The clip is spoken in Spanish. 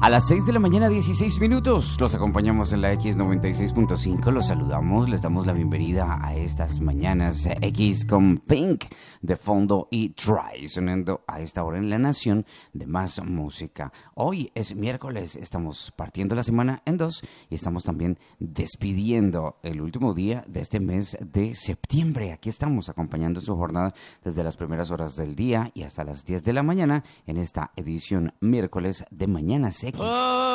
A las 6 de la mañana, 16 minutos. Los acompañamos en la X96.5. Los saludamos, les damos la bienvenida a estas mañanas X con Pink de fondo y Try, sonando a esta hora en La Nación de más música. Hoy es miércoles, estamos partiendo la semana en dos y estamos también despidiendo el último día de este mes de septiembre. Aquí estamos acompañando su jornada desde las primeras horas del día y hasta las 10 de la mañana en esta edición miércoles de Mañanas X.